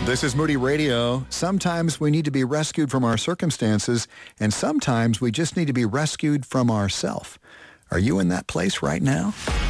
This is Moody Radio. Sometimes we need to be rescued from our circumstances, and sometimes we just need to be rescued from ourselves. Are you in that place right now?